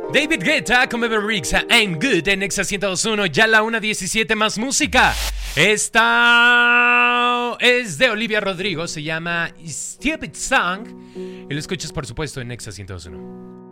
David Guetta con Bebe Rexha, I'm Good en Nexa 102.1, ya la 1:17 más música. Esta es de Olivia Rodrigo, se llama Stupid Song y lo escuchas por supuesto en Nexa 102.1.